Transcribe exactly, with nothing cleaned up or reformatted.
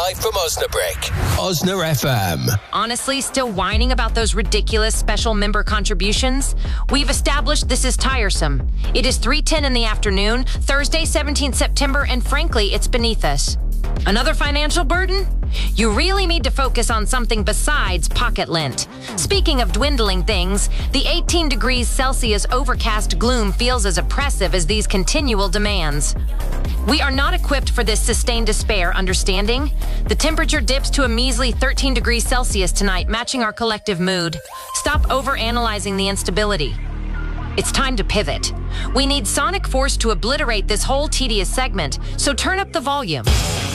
live from Osnabrück. Osna F M. Honestly, still whining about those ridiculous special member contributions? We've established this is tiresome. It is three ten in the afternoon, Thursday, seventeenth September, and frankly, it's beneath us. Another financial burden? You really need to focus on something besides pocket lint. Speaking of dwindling things, the eighteen degrees Celsius overcast gloom feels as oppressive as these continual demands. We are not equipped for this sustained despair, understanding? The temperature dips to a measly thirteen degrees Celsius tonight, matching our collective mood. Stop overanalyzing the instability. It's time to pivot. We need sonic force to obliterate this whole tedious segment, so turn up the volume.